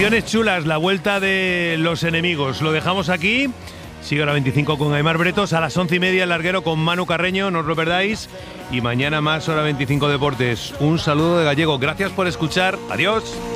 Canciones chulas, la vuelta de Los Enemigos. Lo dejamos aquí. Sigue a la 25 con Aimar Bretos, a las 11:30 el larguero con Manu Carreño, no os lo perdáis. Y mañana más hora 25 Deportes. Un saludo de Gallego. Gracias por escuchar. Adiós.